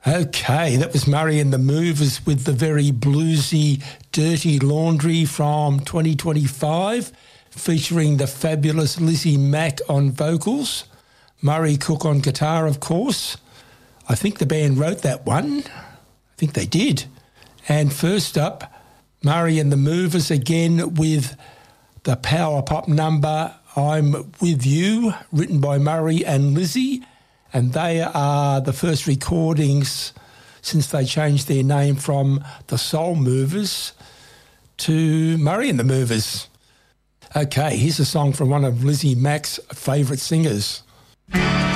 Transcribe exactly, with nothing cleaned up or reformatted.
Okay, that was Murray and the Movers with the very bluesy Dirty Laundry from twenty twenty-five, featuring the fabulous Lizzie Mack on vocals, Murray Cook on guitar, of course. I think the band wrote that one. I think they did. And first up, Murray and the Movers again with the power pop number I'm With You, written by Murray and Lizzie. And they are the first recordings since they changed their name from the Soul Movers to Murray and the Movers. Okay, here's a song from one of Lizzie Mack's favourite singers.